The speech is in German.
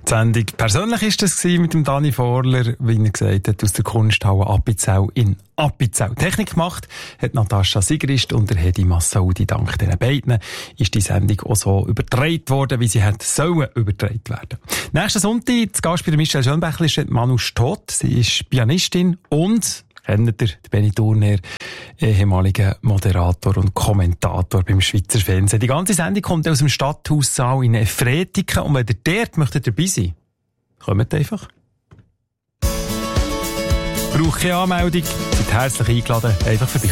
Die Sendung persönlich war das mit dem Dani Vorler, wie er gesagt hat, aus der Kunsthalle Appenzell in Appenzell. Technik gemacht hat Natascha Sigrist und der Hedi Massaoudi. Dank diesen beiden ist die Sendung auch so übertragen worden, wie sie hätte sollen übertragen werden. Nächsten Sonntag, zu Gast bei der Michelle Schönbächli, ist Manu Stott. Sie ist Pianistin und, kennt ihr, Benny Thurner, ehemaliger Moderator und Kommentator beim Schweizer Fernsehen. Die ganze Sendung kommt aus dem Stadthaussaal in Efretiken und wenn ihr dort möchtet dabei sein, kommt einfach. Braucht keine Anmeldung, seid herzlich eingeladen, einfach vorbei.